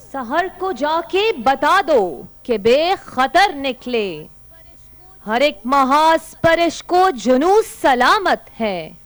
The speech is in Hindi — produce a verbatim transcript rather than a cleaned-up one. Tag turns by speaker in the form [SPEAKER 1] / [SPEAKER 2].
[SPEAKER 1] सहर को जाके बता दो कि बेखतर निकले, हर एक महास्पर्श को जुनून सलामत है।